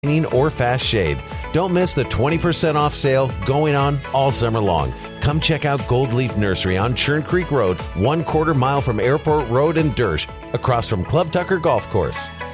or fast shade. Don't miss the 20% off sale going on all summer long. Come check out Gold Leaf Nursery on Churn Creek Road, 1/4 mile from Airport Road in Dersh, across from Club Tucker Golf Course.